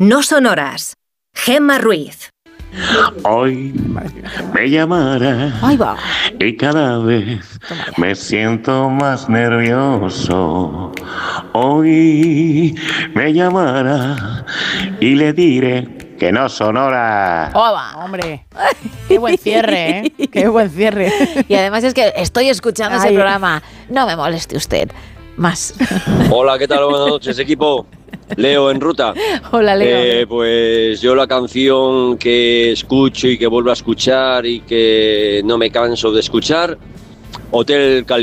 No sonoras. Gemma Ruiz. Hoy me llamará Ahí va. y cada vez me siento más nervioso. Hoy me llamará y le diré que no sonora. Hombre, qué buen cierre, ¿eh? Qué buen cierre. Y además es que estoy escuchando ese programa. No me moleste usted. Más. Hola, ¿qué tal? Buenas noches, equipo. Leo en ruta. Hola, Leo. Pues yo la canción que escucho y que vuelvo a escuchar y que no me canso de escuchar, Hotel California.